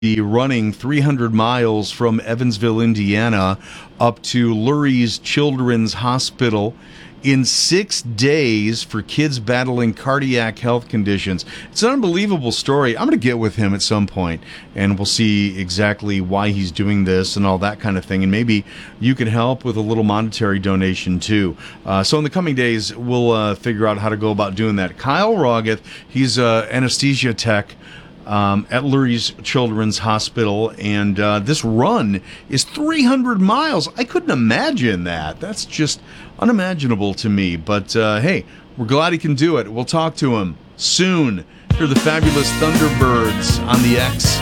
be running 300 miles from Evansville, Indiana, up to Lurie's Children's Hospital in 6 days for kids battling cardiac health conditions. It's an unbelievable story. I'm going to get with him at some point, and we'll see exactly why he's doing this and all that kind of thing. And maybe you can help with a little monetary donation, too. So in the coming days, we'll figure out how to go about doing that. Kyle Rogath, he's anesthesia tech at Lurie's Children's Hospital, and this run is 300 miles. I couldn't imagine that. That's just unimaginable to me. But hey, we're glad he can do it. We'll talk to him soon. Here are the fabulous Thunderbirds on the X.